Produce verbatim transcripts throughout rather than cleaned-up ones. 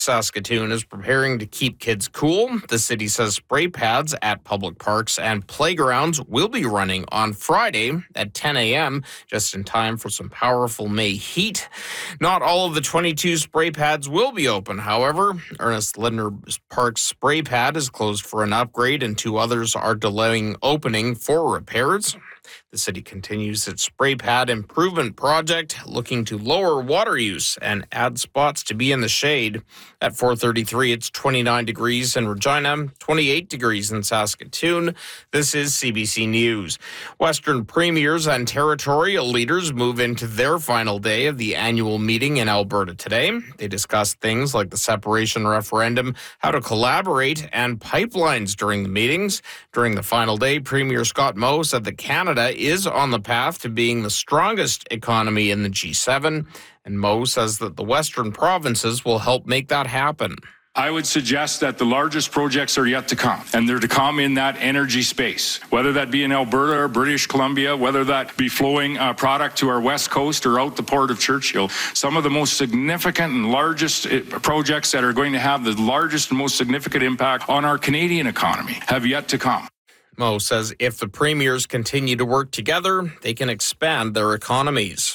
Saskatoon is preparing to keep kids cool. The city says spray pads at public parks and playgrounds will be running on Friday at ten a.m., just in time for some powerful May heat. Not all of the twenty-two spray pads will be open, however. Ernest Lindner Park's spray pad is closed for an upgrade, and two others are delaying opening for repairs. The city continues its spray pad improvement project, looking to lower water use and add spots to be in the shade. At four thirty-three, it's twenty-nine degrees in Regina, twenty-eight degrees in Saskatoon. This is C B C News. Western premiers and territorial leaders move into their final day of the annual meeting in Alberta today. They discuss things like the separation referendum, how to collaborate, and pipelines during the meetings. During the final day, Premier Scott Moe said that Canada is on the path to being the strongest economy in the G seven, and Moe says that the Western provinces will help make that happen. I would suggest that the largest projects are yet to come, and they're to come in that energy space, whether that be in Alberta or British Columbia, whether that be flowing uh, product to our west coast or out the port of Churchill. Some of the most significant and largest projects that are going to have the largest and most significant impact on our Canadian economy have yet to come. Moe says if the premiers continue to work together, they can expand their economies.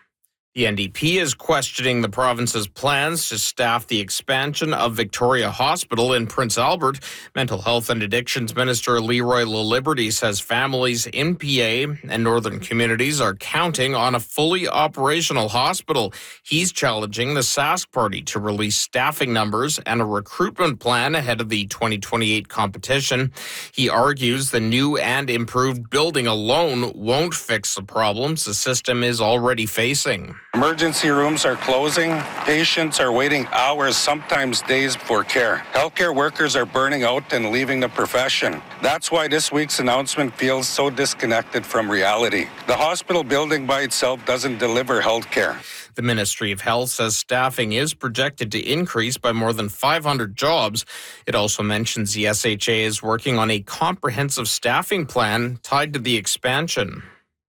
The N D P is questioning the province's plans to staff the expansion of Victoria Hospital in Prince Albert. Mental Health and Addictions Minister Leroy LaLiberty says families in P A and northern communities are counting on a fully operational hospital. He's challenging the Sask Party to release staffing numbers and a recruitment plan ahead of the twenty twenty-eight competition. He argues the new and improved building alone won't fix the problems the system is already facing. Emergency rooms are closing. Patients are waiting hours, sometimes days, for care. Healthcare workers are burning out and leaving the profession. That's why this week's announcement feels so disconnected from reality. The hospital building by itself doesn't deliver healthcare. The Ministry of Health says staffing is projected to increase by more than five hundred jobs. It also mentions the S H A is working on a comprehensive staffing plan tied to the expansion.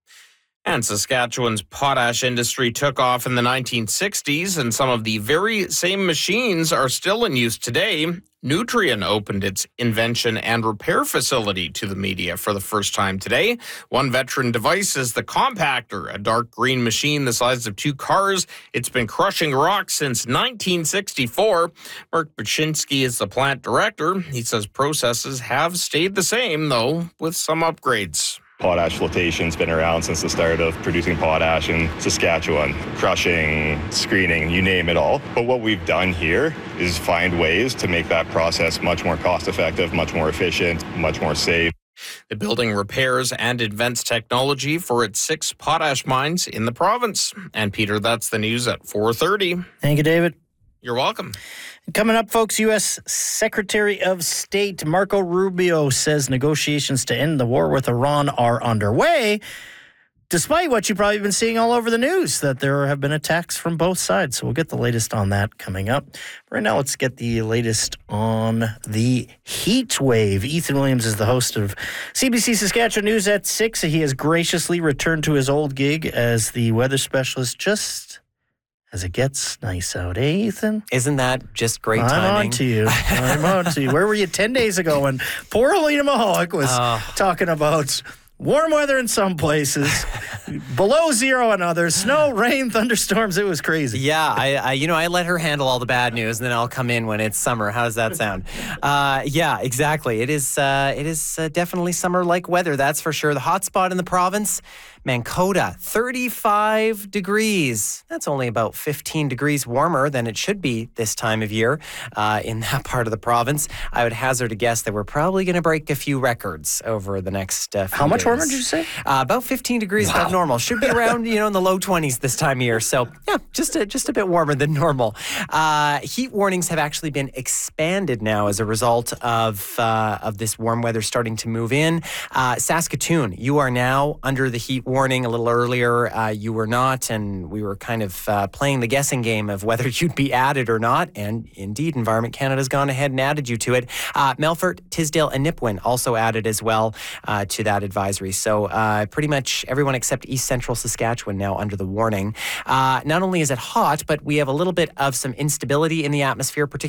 And Saskatchewan's potash industry took off in the nineteen sixties, and some of the very same machines are still in use today. Nutrien opened its invention and repair facility to the media for the first time today. One veteran device is the compactor, a dark green machine the size of two cars. It's been crushing rock since nineteen sixty-four. Mark Baczynski is the plant director. He says processes have stayed the same, though, with some upgrades. Potash flotation's been around since the start of producing potash in Saskatchewan. Crushing, screening, you name it all. But what we've done here is find ways to make that process much more cost-effective, much more efficient, much more safe. The building repairs and invents technology for its six potash mines in the province. And Peter, that's the news at four thirty. Thank you, David. You're welcome. Coming up, folks, U S Secretary of State Marco Rubio says negotiations to end the war with Iran are underway, despite what you've probably been seeing all over the news, that there have been attacks from both sides. So we'll get the latest on that coming up. Right now, let's get the latest on the heat wave. Ethan Williams is the host of C B C Saskatchewan News at six. He has graciously returned to his old gig as the weather specialist just as it gets nice out, eh, Ethan? Isn't that just great I'm timing? I'm on to you. I'm on to you. Where were you ten days ago when poor Helena Mahalik was oh. talking about warm weather in some places, below zero in others, snow, rain, thunderstorms? It was crazy. Yeah, I, I, you know, I let her handle all the bad news, and then I'll come in when it's summer. How does that sound? Uh, yeah, exactly. It is. Uh, it is uh, definitely summer-like weather. That's for sure. The hot spot in the province, Mankota, thirty-five degrees. That's only about fifteen degrees warmer than it should be this time of year uh, in that part of the province. I would hazard a guess that we're probably going to break a few records over the next uh, few How much days. warmer did you say? Uh, about fifteen degrees wow. above normal. Should be around, you know, in the low twenties this time of year. So, yeah, just a, just a bit warmer than normal. Uh, heat warnings have actually been expanded now as a result of uh, of this warm weather starting to move in. Uh, Saskatoon, you are now under the heat warning. A little earlier, uh, you were not, and we were kind of uh, playing the guessing game of whether you'd be added or not. And indeed, Environment Canada's gone ahead and added you to it. Uh, Melfort, Tisdale, and Nipawin also added as well uh, to that advisory. So uh, pretty much everyone except East Central Saskatchewan now under the warning. Uh, not only is it hot, but we have a little bit of some instability in the atmosphere, particularly